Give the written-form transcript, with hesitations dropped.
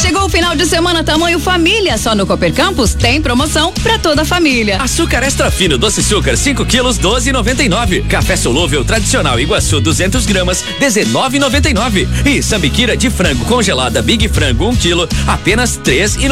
Chegou o final de semana tamanho família. Só no Cooper Campus tem promoção pra toda a família. Açúcar extra fino doce açúcar 5 quilos 12,99. Café solúvel tradicional Iguaçu 200 gramas 19,99. E sambiquira de frango congelada Big Frango 1 quilo apenas 3,99.